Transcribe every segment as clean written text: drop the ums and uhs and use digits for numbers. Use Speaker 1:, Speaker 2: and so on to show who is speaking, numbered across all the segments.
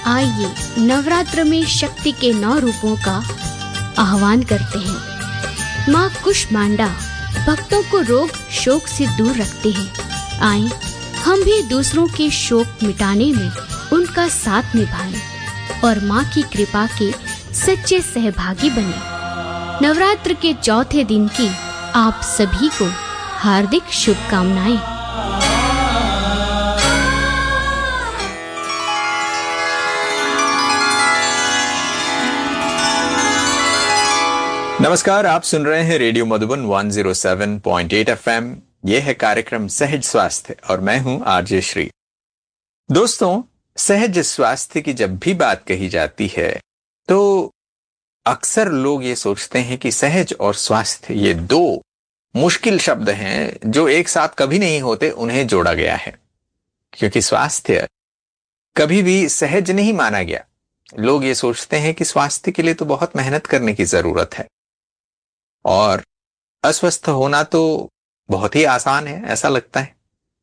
Speaker 1: आइए नवरात्र में शक्ति के 9 रूपों का आह्वान करते हैं। माँ कुष्मांडा भक्तों को रोग शोक से दूर रखते हैं। आइए हम भी दूसरों के शोक मिटाने में उनका साथ निभाएं और माँ की कृपा के सच्चे सहभागी बने। नवरात्र के चौथे दिन की आप सभी को हार्दिक शुभकामनाएं।
Speaker 2: नमस्कार, आप सुन रहे हैं रेडियो मधुबन 107.8 एफएम। यह है कार्यक्रम सहज स्वास्थ्य और मैं हूं आरजे श्री। दोस्तों, सहज स्वास्थ्य की जब भी बात कही जाती है तो अक्सर लोग ये सोचते हैं कि सहज और स्वास्थ्य ये दो मुश्किल शब्द हैं जो एक साथ कभी नहीं होते, उन्हें जोड़ा गया है। क्योंकि स्वास्थ्य कभी भी सहज नहीं माना गया। लोग ये सोचते हैं कि स्वास्थ्य के लिए तो बहुत मेहनत करने की जरूरत है और अस्वस्थ होना तो बहुत ही आसान है, ऐसा लगता है।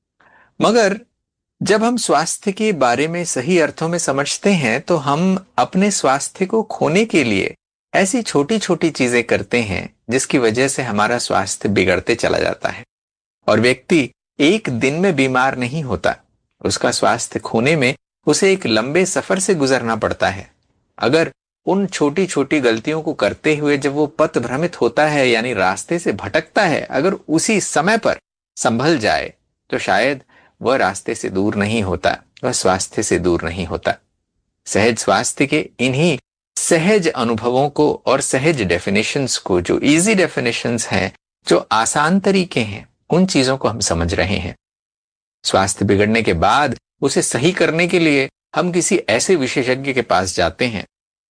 Speaker 2: मगर जब हम स्वास्थ्य के बारे में सही अर्थों में समझते हैं तो हम अपने स्वास्थ्य को खोने के लिए ऐसी छोटी छोटी चीजें करते हैं जिसकी वजह से हमारा स्वास्थ्य बिगड़ते चला जाता है और व्यक्ति एक दिन में बीमार नहीं होता। उसका स्वास्थ्य खोने में उसे एक लंबे सफर से गुजरना पड़ता है। अगर उन छोटी छोटी गलतियों को करते हुए जब वो पथ भ्रमित होता है, यानी रास्ते से भटकता है, अगर उसी समय पर संभल जाए तो शायद वह रास्ते से दूर नहीं होता, वह स्वास्थ्य से दूर नहीं होता। सहज स्वास्थ्य के इन्हीं सहज अनुभवों को और सहज डेफिनेशंस को, जो इजी डेफिनेशंस हैं, जो आसान तरीके हैं, उन चीजों को हम समझ रहे हैं। स्वास्थ्य बिगड़ने के बाद उसे सही करने के लिए हम किसी ऐसे विशेषज्ञ के पास जाते हैं।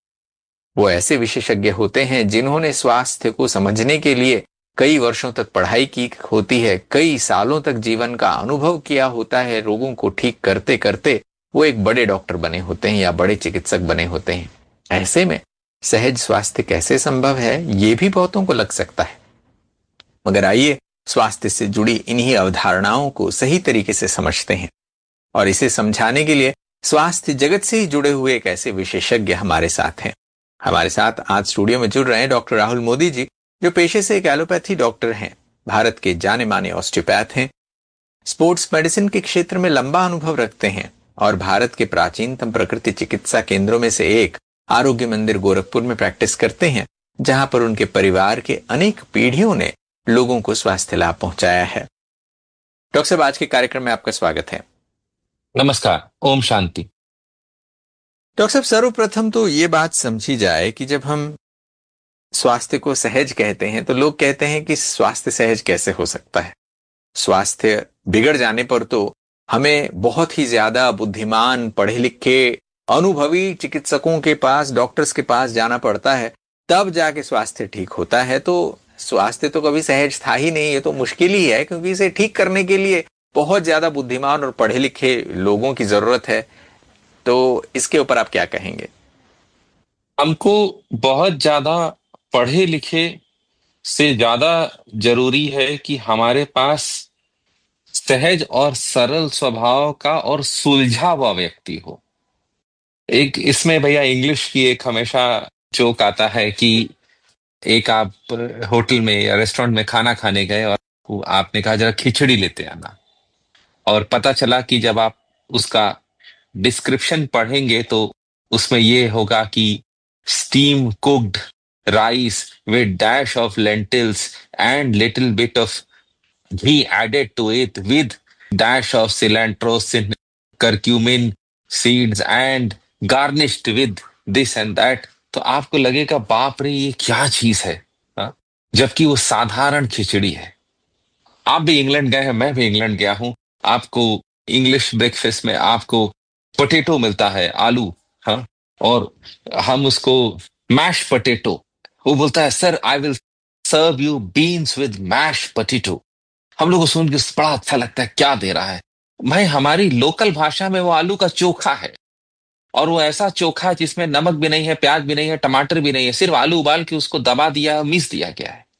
Speaker 2: वो ऐसे विशेषज्ञ होते हैं जिन्होंने स्वास्थ्य को समझने के लिए कई वर्षों तक पढ़ाई की होती है, कई सालों तक जीवन का अनुभव किया होता है। रोगों को ठीक करते करते वो एक बड़े डॉक्टर बने होते हैं या बड़े चिकित्सक बने होते हैं। ऐसे में सहज स्वास्थ्य कैसे संभव है, ये भी बहुतों को लग सकता है। मगर आइए स्वास्थ्य से जुड़ी इन्हीं अवधारणाओं को सही तरीके से समझते हैं और इसे समझाने के लिए स्वास्थ्य जगत से ही जुड़े हुए एक ऐसे विशेषज्ञ हमारे साथ हैं। हमारे साथ आज स्टूडियो में जुड़ रहे हैं डॉक्टर राहुल मोदी जी, जो पेशे से एक एलोपैथी डॉक्टर हैं, भारत के जाने माने ऑस्टियोपैथ हैं, स्पोर्ट्स मेडिसिन के क्षेत्र में लंबा अनुभव रखते हैं और भारत के प्राचीनतम प्रकृति चिकित्सा केंद्रों में से एक आरोग्य मंदिर गोरखपुर में प्रैक्टिस करते हैं, जहां पर उनके परिवार के अनेक पीढ़ियों ने लोगों को स्वास्थ्य लाभ पहुंचाया है। डॉक्टर साहब, आज के कार्यक्रम में आपका स्वागत है।
Speaker 3: नमस्कार, ओम शांति।
Speaker 2: डॉक्टर साहब, सर्वप्रथम तो ये बात समझी जाए कि जब हम स्वास्थ्य को सहज कहते हैं तो लोग कहते हैं कि स्वास्थ्य सहज कैसे हो सकता है। स्वास्थ्य बिगड़ जाने पर तो हमें बहुत ही ज्यादा बुद्धिमान, पढ़े लिखे, अनुभवी चिकित्सकों के पास, डॉक्टर्स के पास जाना पड़ता है, तब जाके स्वास्थ्य ठीक होता है। तो स्वास्थ्य तो कभी सहज था ही नहीं, ये तो मुश्किल ही है, क्योंकि इसे ठीक करने के लिए बहुत ज्यादा बुद्धिमान और पढ़े लिखे लोगों की जरूरत है। तो इसके ऊपर आप क्या कहेंगे?
Speaker 3: हमको बहुत ज्यादा पढ़े लिखे से ज्यादा जरूरी है कि हमारे पास सहज और सरल स्वभाव का और सुलझा हुआ व्यक्ति हो। एक इसमें भैया इंग्लिश की एक हमेशा जोक आता है कि एक आप होटल में या रेस्टोरेंट में खाना खाने गए और आपने कहा जरा खिचड़ी लेते आना, और पता चला कि जब आप उसका डिस्क्रिप्शन पढ़ेंगे तो उसमें ये होगा कि steam cooked rice with dash of lentils and little bit of ghee added to it with dash of cilantro curcumin seeds and garnished with this and that. तो आपको लगेगा बाप रे, ये क्या चीज है, हा? जबकि वो साधारण खिचड़ी है। आप भी इंग्लैंड गए हैं, मैं भी इंग्लैंड गया हूं। आपको इंग्लिश ब्रेकफास्ट में आपको पोटैटो मिलता है, आलू, हाँ, और हम उसको मैश पोटैटो, वो बोलता है sir I will serve you beans with mash potato. हम लोग को सुन के बड़ा अच्छा लगता है, क्या दे रहा है भाई। हमारी लोकल भाषा में वो आलू का चोखा है, और वो ऐसा चोखा जिसमें नमक भी नहीं है, प्याज भी नहीं है, टमाटर भी नहीं है, सिर्फ आलू उबाल के उसको दबा दिया, मीस दिया गया है।